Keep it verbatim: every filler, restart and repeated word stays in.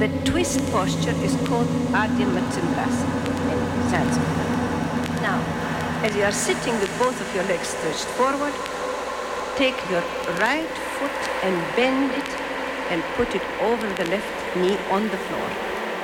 The twist posture is called Adya Matsindrasana in Sanskrit. Now, as you are sitting with both of your legs stretched forward, take your right foot and bend it and put it over the left knee on the floor.